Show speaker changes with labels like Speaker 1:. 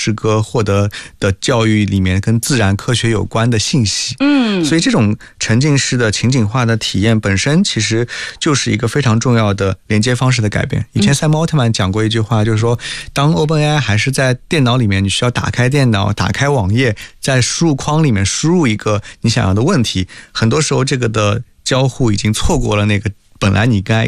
Speaker 1: 诗歌获得的教育里面跟自然科学有关的信息。所以这种沉浸式的情景化的体验本身其实就是一个非常重要的连接方式的改变。以前赛默奥特曼讲过一句话，就是说当 OpenAI 还是在电脑里面，你需要打开电脑，打开网页，在输入框里面输入一个你想要的问题，很多时候这个的交互已经错过了那个本来你该